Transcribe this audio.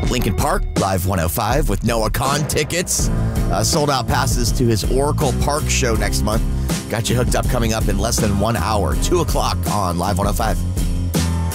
Lincoln Park, Live 105 with Noah Kahn tickets. Sold out passes to his Oracle Park show next month. Got you hooked up coming up in less than 1 hour, 2 o'clock on Live 105.